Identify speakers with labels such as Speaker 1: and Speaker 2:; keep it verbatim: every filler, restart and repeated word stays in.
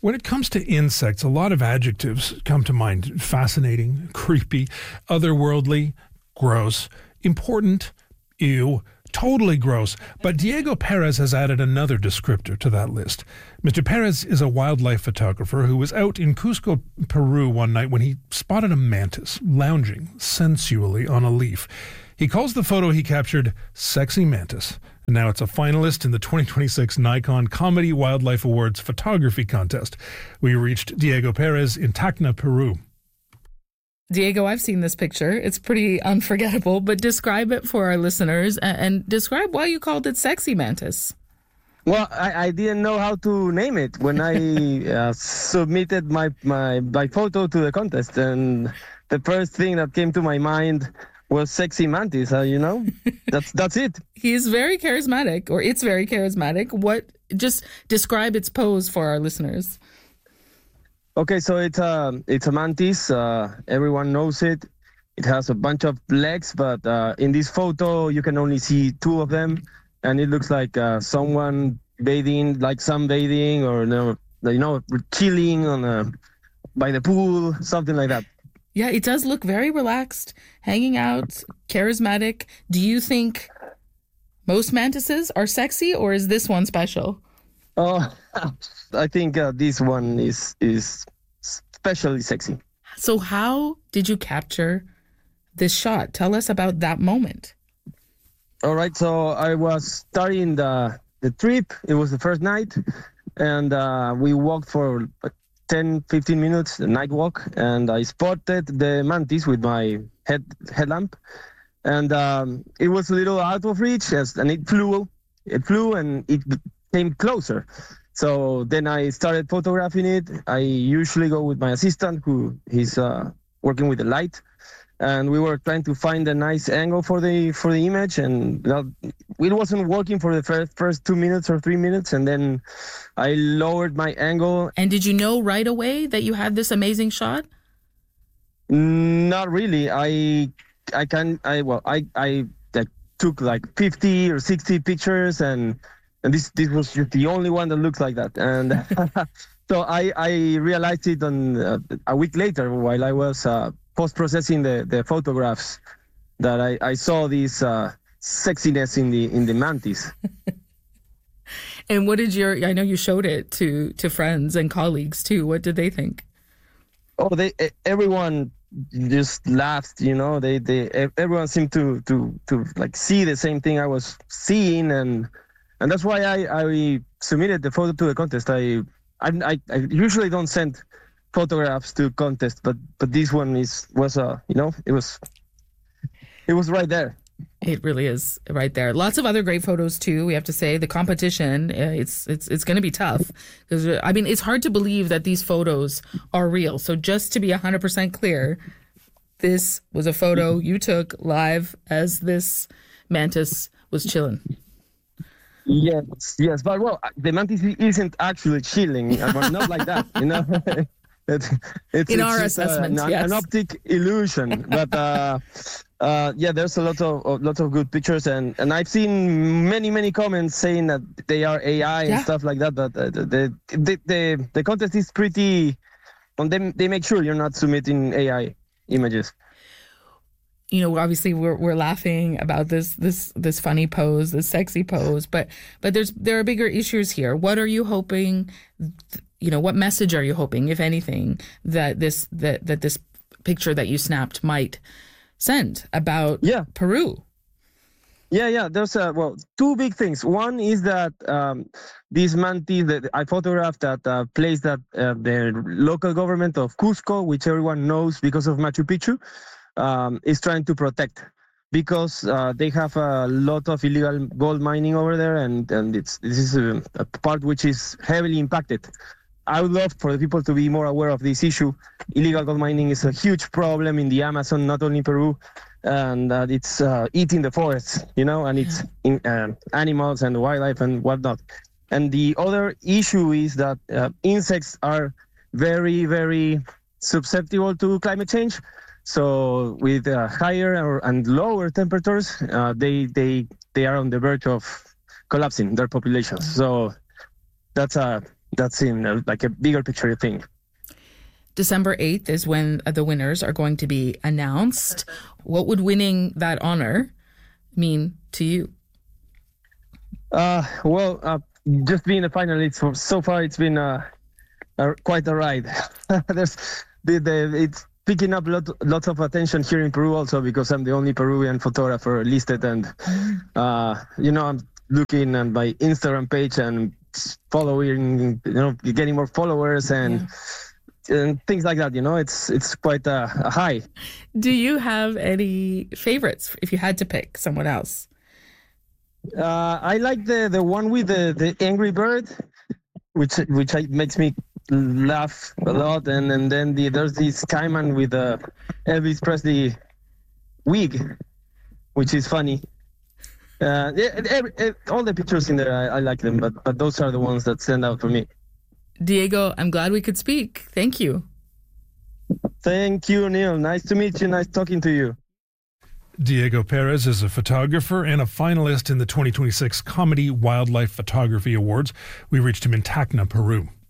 Speaker 1: When it comes to insects, a lot of adjectives come to mind. Fascinating, creepy, otherworldly, gross, important, ew, totally gross. But Diego Perez has added another descriptor to that list. Mister Perez is a wildlife photographer who was out in Cusco, Peru one night when he spotted a mantis lounging sensually on a leaf. He calls the photo he captured Sexy Mantis. And now it's a finalist in the twenty twenty-six Nikon Comedy Wildlife Awards photography contest. We reached Diego Perez in Tacna, Peru.
Speaker 2: Diego, I've seen this picture. It's pretty unforgettable, but describe it for our listeners and, and describe why you called it Sexy Mantis.
Speaker 3: Well, I, I didn't know how to name it when I uh, submitted my, my, my photo to the contest. And the first thing that came to my mind was Sexy Mantis, uh, you know? That's that's it.
Speaker 2: He's very charismatic, or it's very charismatic. What? Just describe its pose for our listeners.
Speaker 3: Okay, so it's a, it's a mantis. Uh, everyone knows it. It has a bunch of legs, but uh, in this photo, you can only see two of them. And it looks like uh, someone bathing, like sunbathing, or you know, chilling on a, by the pool, something like that.
Speaker 2: Yeah, it does look very relaxed, hanging out, charismatic. Do you think most mantises are sexy, or is this one special?
Speaker 3: Oh, I think uh, this one is is especially sexy.
Speaker 2: So how did you capture this shot? Tell us about that moment.
Speaker 3: All right, so I was starting the the trip. It was the first night, and uh, we walked for ten, fifteen minutes, a night walk, and I spotted the mantis with my head headlamp, and um, it was a little out of reach, as, and it flew, it flew, and it came closer. So then I started photographing it. I usually go with my assistant, who he's uh, working with the light, and we were trying to find a nice angle for the for the image, and uh, it wasn't working for the first first two minutes or three minutes, and then I lowered my angle.
Speaker 2: And did you know right away that you had this amazing shot?
Speaker 3: Not really. I I can I well I I like, took like fifty or sixty pictures, and and this this was just the only one that looks like that, and so I I realized it on uh, a week later while I was Uh, post-processing the, the photographs, that I, I saw this uh, sexiness in the in the mantis.
Speaker 2: And what did your, I know you showed it to, to friends and colleagues too. What did they think?
Speaker 3: Oh, they everyone just laughed, you know, they, they everyone seemed to, to, to like see the same thing I was seeing. And and that's why I, I submitted the photo to the contest. I, I, I usually don't send photographs to contest, but but this one is was uh you know it was it was right there.
Speaker 2: It really is right there. Lots of other great photos too. We have to say the competition. Uh, it's it's it's going to be tough because I mean it's hard to believe that these photos are real. So just to be a hundred percent clear, this was a photo you took live as this mantis was chilling.
Speaker 3: Yes, yes, but well, the mantis isn't actually chilling. Not like that, you know. It, it's,
Speaker 2: in
Speaker 3: it's
Speaker 2: our
Speaker 3: just,
Speaker 2: assessment,
Speaker 3: uh, an,
Speaker 2: yes.
Speaker 3: an optic illusion. But uh, uh, yeah, there's a lot of, of lots of good pictures, and, and I've seen many many comments saying that they are A I
Speaker 2: yeah.
Speaker 3: and stuff like that. But uh, the, the the the contest is pretty. On them, they make sure you're not submitting A I images.
Speaker 2: You know, obviously we're we're laughing about this this this funny pose, this sexy pose, but but there's there are bigger issues here. What are you hoping? You know, what message are you hoping, if anything, that this that that this picture that you snapped might send about
Speaker 3: yeah.
Speaker 2: Peru?
Speaker 3: Yeah, yeah. There's uh, well two big things. One is that um, this mantis that I photographed at a place that uh, the local government of Cusco, which everyone knows because of Machu Picchu, um, is trying to protect, because uh, they have a lot of illegal gold mining over there, and and it's this is a, a part which is heavily impacted. I would love for the people to be more aware of this issue. Illegal gold mining is a huge problem in the Amazon, not only Peru, and uh, it's uh, eating the forests, you know, and it's in, uh, animals and wildlife and whatnot. And the other issue is that uh, insects are very, very susceptible to climate change. So with uh, higher or, and lower temperatures, uh, they they they are on the verge of collapsing their populations. So that's a that's in uh, like a bigger picture thing.
Speaker 2: December eighth is when the winners are going to be announced. What would winning that honor mean to you?
Speaker 3: Uh, well, uh, just being a finalist for, so far, it's been uh, a, quite a ride. There's the, the it's picking up lot, lots of attention here in Peru also because I'm the only Peruvian photographer listed, and uh, you know, I'm looking at my Instagram page and following, you know, getting more followers and. Yeah. And things like that, you know, it's it's quite a, a high.
Speaker 2: Do you have any favorites if you had to pick someone else?
Speaker 3: Uh, I like the, the one with the, the angry bird, which which makes me laugh a lot. And, and then the, there's this Skyman with the Elvis Presley wig, which is funny. Uh, every, every, all the pictures in there, I, I like them, but but those are the ones that stand out for me.
Speaker 2: Diego, I'm glad we could speak. Thank you.
Speaker 3: Thank you, Neil. Nice to meet you. Nice talking to you.
Speaker 1: Diego Perez is a photographer and a finalist in the twenty twenty-six Comedy Wildlife Photography Awards. We reached him in Tacna, Peru.